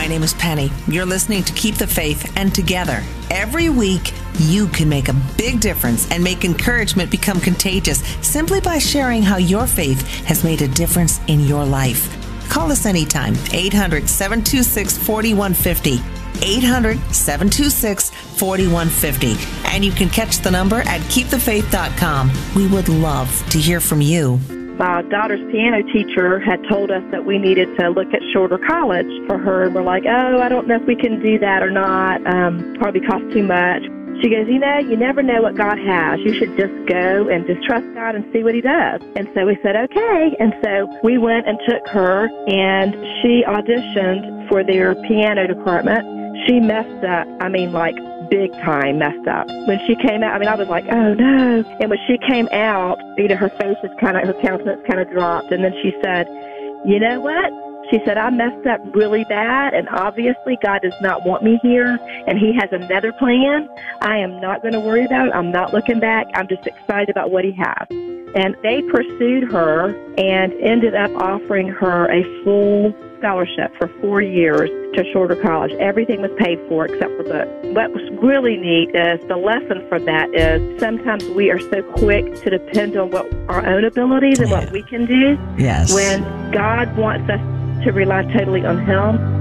My name is Penny. You're listening to Keep the Faith, and together, every week, you can make a big difference and make encouragement become contagious simply by sharing how your faith has made a difference in your life. Call us anytime, 800-726-4150. 800-726-4150. And you can catch the number at keepthefaith.com. We would love to hear from you. My daughter's piano teacher had told us that we needed to look at Shorter College for her. And we're like, oh, I don't know if we can do that or not. Probably cost too much. She goes, you never know what God has. You should just go and just trust God and see what He does. And so we said, okay. And so we went and took her, and she auditioned for their piano department. She messed up. Big time messed up. When she came out, I was like, oh no. And when she came out, her face was her countenance kind of dropped. And then she said, you know what? She said, I messed up really bad, and obviously God does not want me here, and He has another plan. I am not going to worry about it. I'm not looking back. I'm just excited about what He has. And they pursued her and ended up offering her a full scholarship for 4 years to Shorter College. Everything was paid for except for books. What was really neat is the lesson from that is sometimes we are so quick to depend on what our own abilities and what we can do. Yes. When God wants us to rely totally on Him,